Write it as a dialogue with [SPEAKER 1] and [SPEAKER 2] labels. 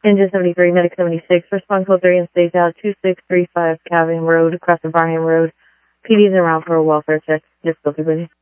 [SPEAKER 1] Engine 73, Medic 76, respond code 3 and stays out 2635 Calvin Road, across the Barham Road. PD is around for a welfare check. Difficulty, buddy.